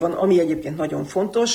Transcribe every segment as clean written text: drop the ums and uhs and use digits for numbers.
Ami egyébként nagyon fontos,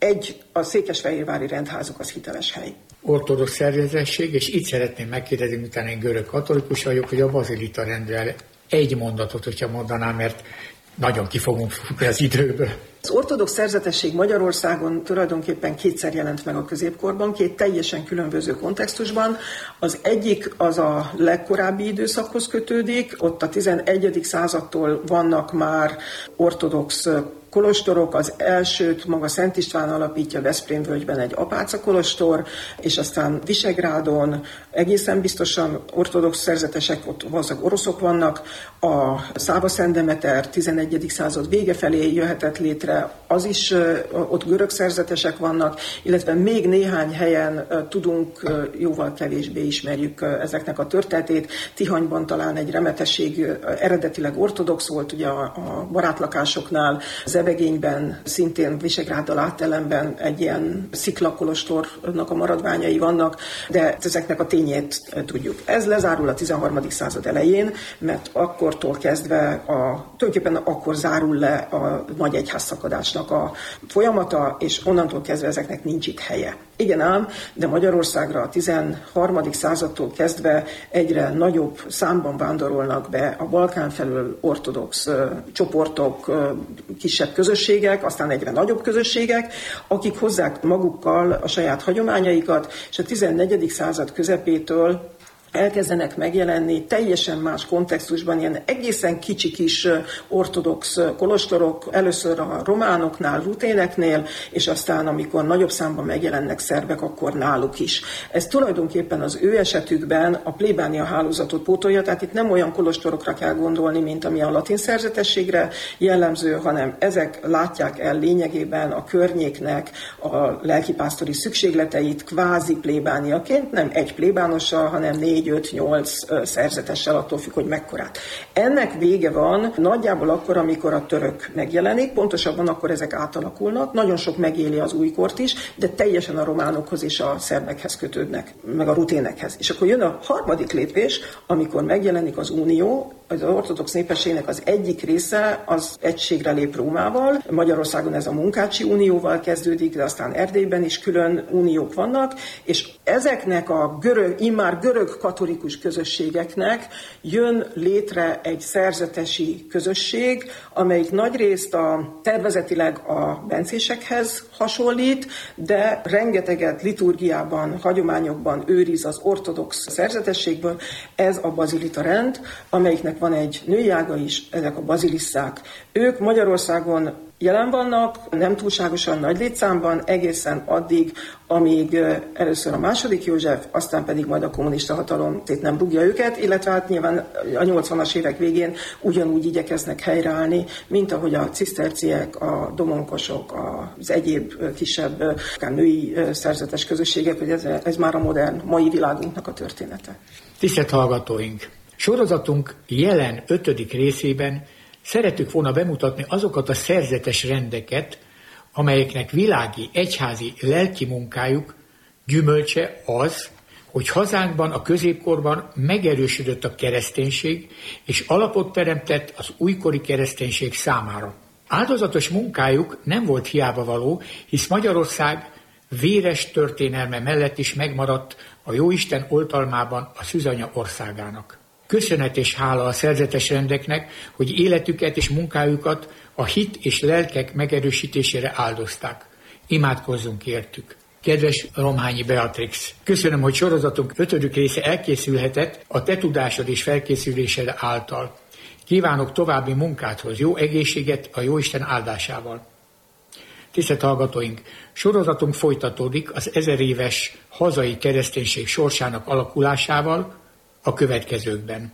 a székesfehérvári rendházuk az hiteles hely. Ortodox szerzetesség, és itt szeretném megkérdezni, miután én görög katolikus vagyok, hogy a bazilita rendről egy mondatot, hogyha mondanám, mert nagyon ki fogunk futni az időből. Az ortodox szerzetesség Magyarországon tulajdonképpen kétszer jelent meg a középkorban, két teljesen különböző kontextusban. Az egyik az a legkorábbi időszakhoz kötődik, ott a 11. századtól vannak már ortodox kolostorok, az elsőt maga Szent István alapítja Veszprémvölgyben egy apáca kolostor, és aztán Visegrádon egészen biztosan ortodox szerzetesek, ott valószínűleg oroszok vannak, a Száva-Szent Demeter 11. század vége felé jöhetett létre, az is ott görög szerzetesek vannak, illetve még néhány helyen tudunk, jóval kevésbé ismerjük ezeknek a történetét. Tihanyban talán egy remetesség eredetileg ortodox volt, ugye a barátlakásoknál, Zebegényben, szintén Visegráddal áttelemben egy ilyen sziklakolostornak a maradványai vannak, de ezeknek a tényét tudjuk. Ez lezárul a 13. század elején, mert akkortól kezdve, tulajdonképpen akkor zárul le a nagy egyházszakadásnak a folyamata, és onnantól kezdve ezeknek nincs itt helye. Igen ám, de Magyarországra a 13. századtól kezdve egyre nagyobb számban vándorolnak be a Balkán felől ortodox csoportok, kisebb közösségek, aztán egyre nagyobb közösségek, akik hozzák magukkal a saját hagyományaikat, és a 14. század közepétől elkezdenek megjelenni teljesen más kontextusban, ilyen egészen kicsi kis ortodox kolostorok, először a románoknál, ruténeknél, és aztán amikor nagyobb számban megjelennek szerbek, akkor náluk is. Ez tulajdonképpen az ő esetükben a plébánia hálózatot pótolja, tehát itt nem olyan kolostorokra kell gondolni, mint ami a latin szerzetességre jellemző, hanem ezek látják el lényegében a környéknek a lelkipásztori szükségleteit kvázi plébániaként, nem egy plébánossal, hanem 4-5-8 szerzetessel, attól függ, hogy mekkorát. Ennek vége van nagyjából akkor, amikor a török megjelenik, pontosabban akkor ezek átalakulnak, nagyon sok megéli az újkort is, de teljesen a románokhoz és a szerbekhez kötődnek, meg a ruténekhez. És akkor jön a harmadik lépés, amikor megjelenik az unió, az ortodox népességnek az egyik része az egységre lép Rómával. Magyarországon ez a Munkácsi Unióval kezdődik, de aztán Erdélyben is külön uniók vannak, és ezeknek a immár görög katolikus közösségeknek jön létre egy szerzetesi közösség, amelyik nagyrészt tervezetileg a bencésekhez hasonlít, de rengeteget liturgiában, hagyományokban őriz az ortodox szerzetességből. Ez a bazilita rend, amelyiknek van egy női ága is, ezek a bazilisszák. Ők Magyarországon jelen vannak, nem túlságosan nagy létszámban, egészen addig, amíg először a II. József, aztán pedig majd a kommunista hatalom nem rúgja őket, illetve hát nyilván a 80-as évek végén ugyanúgy igyekeznek helyreállni, mint ahogy a ciszterciek, a domonkosok, az egyéb kisebb női szerzetes közösségek, hogy ez már a modern, mai világunknak a története. Tisztelt hallgatóink! Sorozatunk jelen 5. részében szeretük volna bemutatni azokat a szerzetes rendeket, amelyeknek világi, egyházi, lelki munkájuk gyümölcse az, hogy hazánkban a középkorban megerősödött a kereszténység, és alapot teremtett az újkori kereszténység számára. Áldozatos munkájuk nem volt hiábavaló, hisz Magyarország véres történelme mellett is megmaradt a Jóisten oltalmában a szűzanya országának. Köszönet és hála a szerzetes rendeknek, hogy életüket és munkájukat a hit és lelkek megerősítésére áldozták. Imádkozzunk értük. Kedves Rományi Beatrix, köszönöm, hogy sorozatunk 5. része elkészülhetett a te tudásod és felkészülésed által. Kívánok további munkádhoz jó egészséget a Jóisten áldásával. Tisztelt hallgatóink, sorozatunk folytatódik az 1000 éves hazai kereszténység sorsának alakulásával a következőkben.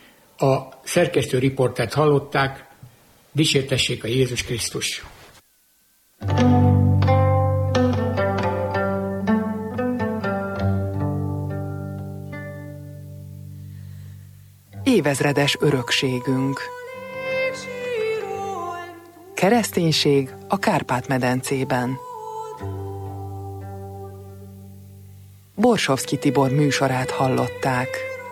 A szerkesztő riportert hallották, dicsértessék a Jézus Krisztus! Évezredes örökségünk. Kereszténység a Kárpát-medencében. Borsovszky Tibor műsorát hallották.